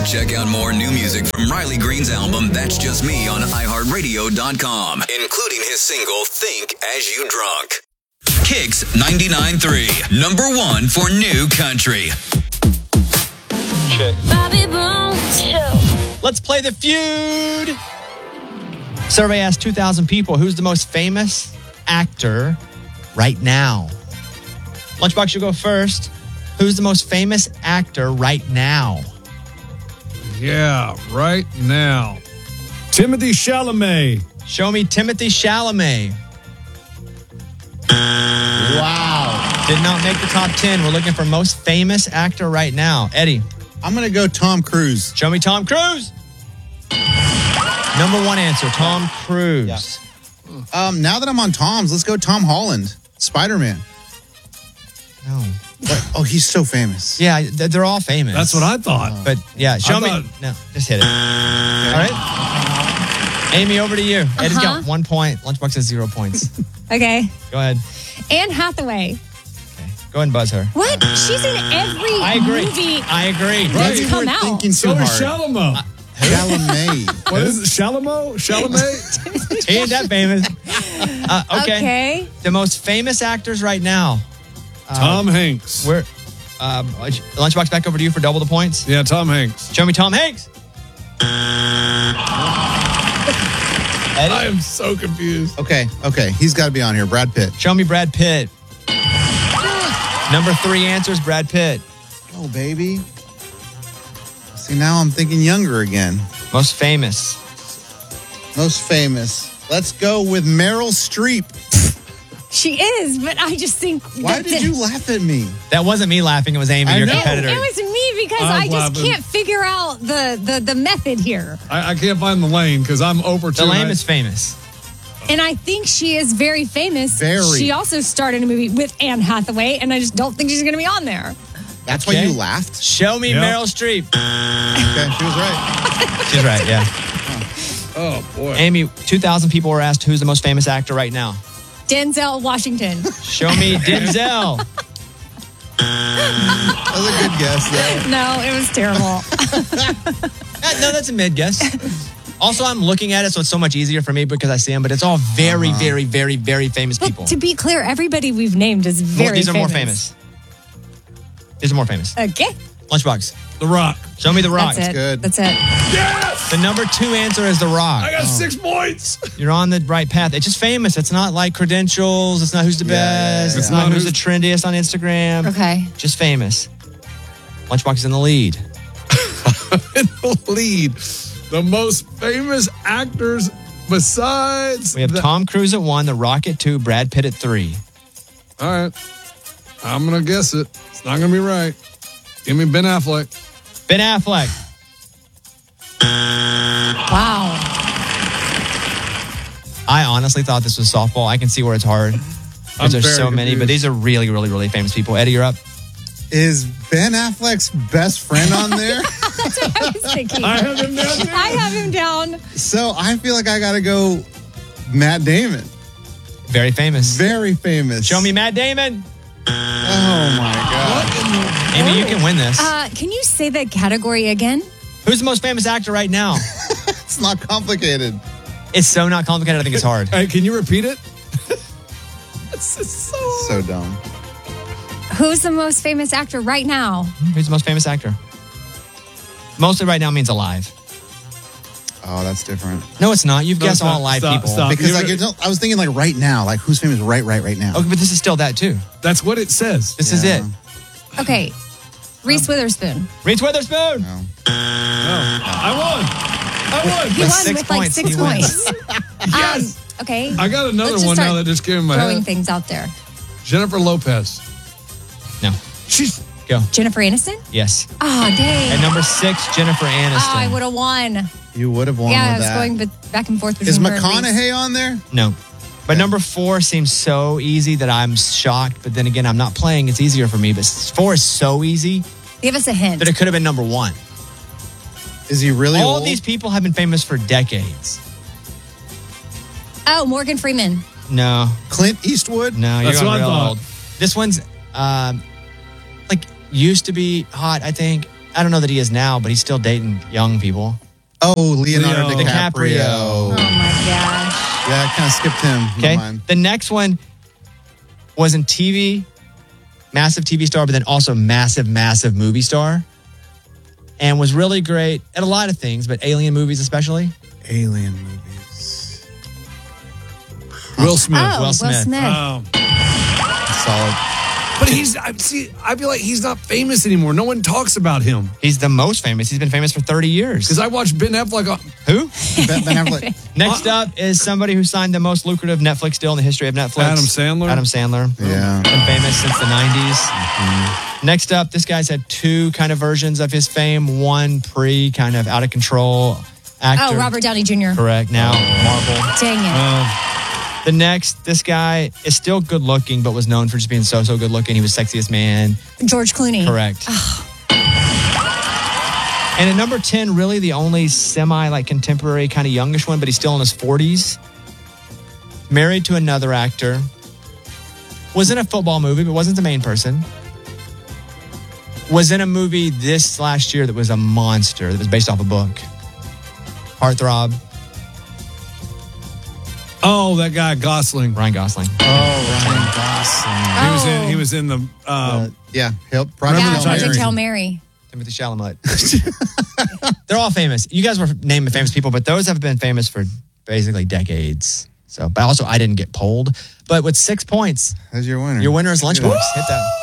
Check out more new music from Riley Green's album, That's Just Me, on iHeartRadio.com, including his single, Think As You Drunk. Kicks 99.3, number one for new country. Bobby Bones. Let's play the feud. Survey asked 2,000 people, who's the most famous actor right now? Lunchbox, you go first. Who's the most famous actor right now? Yeah, right now. Timothée Chalamet. Show me Timothée Chalamet. Wow. Did not make the top 10. We're looking for most famous actor right now. Eddie. I'm going to go Tom Cruise. Show me Tom Cruise. Number one answer, Tom Cruise. Yeah. Now that I'm on Tom's, let's go Tom Holland. Spider-Man. No. What? Oh, he's so famous. Yeah, they're all famous. That's what I thought. But yeah, show me. No, just hit it. All right. Amy, over to you. Eddie's got 1 point. Lunchbox has 0 points. Okay. Go ahead. Anne Hathaway. Okay. Go ahead and buzz her. What? She's in every movie. I agree. That's come out. Thinking So too is hard. Chalamet. Chalamet. What is it? Chalamet? He ain't that famous. Okay. Okay. The most famous actors right now. Tom Hanks. We're Lunchbox, back over to you for double the points. Yeah, Tom Hanks. Show me Tom Hanks. Eddie? I am so confused. Okay. He's got to be on here. Brad Pitt. Show me Brad Pitt. Number 3 answers, Brad Pitt. Oh, baby. See, now I'm thinking younger again. Most famous. Most famous. Let's go with Meryl Streep. She is, but I just think. Why did you laugh at me? That wasn't me laughing. It was Amy, your competitor. It was me because I just can't figure out the method here. I can't find the lane because I'm over The lane is famous. And I think she is very famous. Very. She also starred in a movie with Anne Hathaway, and I just don't think she's going to be on there. That's why you laughed? Show me Meryl Streep. Okay, she was right. She's right, yeah. Oh, boy. Amy, 2,000 people were asked who's the most famous actor right now. Denzel Washington. Show me Denzel. That was a good guess, though. No, it was terrible. No, that's a mid guess. Also, I'm looking at it, so it's so much easier for me because I see them, but it's all very, very, very, very famous people. To be clear, everybody we've named is very These are famous. more famous. These are more famous. Okay. Lunchbox. The Rock. Show me The Rock. That's it. good. That's it. Yes! The number 2 answer is The Rock. I got 6 points. You're on the right path. It's just famous. It's not like credentials. It's not who's the best. It's not who's the trendiest on Instagram. Okay. Just famous. Lunchbox is in the lead. In the lead. The most famous actors besides... We have Tom Cruise at 1, The Rock at 2, Brad Pitt at 3. All right. I'm going to guess it. It's not going to be right. Give me Ben Affleck. Ben Affleck. Wow. I honestly thought this was softball. I can see where it's hard. Because there's so many, but these are really, really, really famous people. Eddie, you're up. Is Ben Affleck's best friend on there? That's what I was thinking. I have him down too. I have him down. So I feel like I got to go Matt Damon. Very famous. Very famous. Show me Matt Damon. Oh, my God. Amy, you can win this. Can you say the category again? Who's the most famous actor right now? It's not complicated. It's so not complicated. I think it's hard. Hey, can you repeat it? This is So dumb. Who's the most famous actor right now? Who's the most famous actor? Mostly right now means alive. Oh, that's different. No, it's not. You've guessed stop, all alive stop, people. stop. Because I was thinking like right now, like who's famous right now? Okay, but this is still that too. That's what it says. This is it. Okay. Reese Witherspoon. Reese Witherspoon. No. I won. He With won 6 with like points, 6 he wins. points. Yes. Okay. I got another Let's just one now start that just came in my throwing head. things out there. Jennifer Lopez. No. She's... Go. Jennifer Aniston? Yes. Oh, dang. At number 6, Jennifer Aniston. Oh, I would have won. You would have won Yeah, I with was that. going back and forth between Is her and Reese. McConaughey on there? No. But number 4 seems so easy that I'm shocked. But then again, I'm not playing. It's easier for me. But 4 is so easy Give us a hint. that it could have been number 1. Is he really All old? these people have been famous for decades. Oh, Morgan Freeman. No. Clint Eastwood? No, you're That's going what I real thought. old. This one's like used to be hot, I think. I don't know that he is now, but he's still dating young people. Oh, Leonardo Leo DiCaprio. Oh my gosh. Yeah, I kind of skipped him. Okay. Never mind. The next one was in TV, massive TV star, but then also massive movie star. And was really great at a lot of things, but alien movies especially. Alien movies. Will Smith. Oh, Will Smith. Solid. But I feel like he's not famous anymore. No one talks about him. He's the most famous. He's been famous for 30 years. Because I watched Ben Affleck on... Who? Ben Affleck. Next up is somebody who signed the most lucrative Netflix deal in the history of Netflix. Adam Sandler? Adam Sandler. Yeah. Been famous since the 90s. Next up, this guy's had two kind of versions of his fame. One kind of out of control actor. Oh, Robert Downey Jr. Correct. Now Marvel. Dang it. The next, this guy is still good looking, but was known for just being so good looking. He was sexiest man. George Clooney. Correct. And at number 10, really the only contemporary kind of youngish one, but he's still in his 40s. Married to another actor. Was in a football movie, but wasn't the main person. Was in a movie this last year that was a monster, that was based off a book. Heartthrob. Oh, that guy, Gosling. Ryan Gosling. Ryan Gosling. He was in the... Project Hail Mary. Timothy Chalamet. They're all famous. You guys were naming famous people, but those have been famous for basically decades. So, but also I didn't get polled. But with 6 points, That's your winner. your winner is Lunchbox. Hit that.